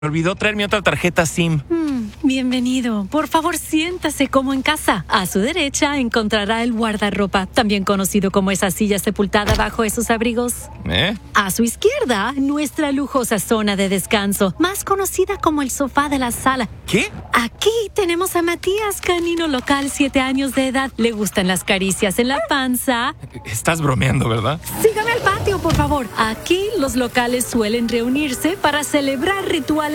Me olvidó traer mi otra tarjeta SIM. Bienvenido. Por favor, siéntase como en casa. A su derecha encontrará el guardarropa, también conocido como esa silla sepultada bajo esos abrigos. A su izquierda, nuestra lujosa zona de descanso, más conocida como el sofá de la sala. ¿Qué? Aquí tenemos a Matías, canino local, 7 años de edad. Le gustan las caricias en la panza. Estás bromeando, ¿verdad? Sígame al patio, por favor. Aquí los locales suelen reunirse para celebrar rituales